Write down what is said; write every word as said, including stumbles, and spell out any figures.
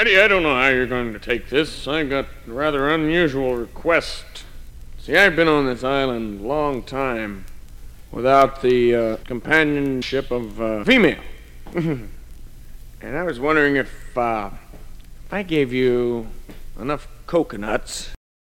Daddy, I don't know how you're going to take this. I got a rather unusual request. See, I've been on this island a long time without the uh, companionship of a female. And I was wondering if, uh, if I gave you enough coconuts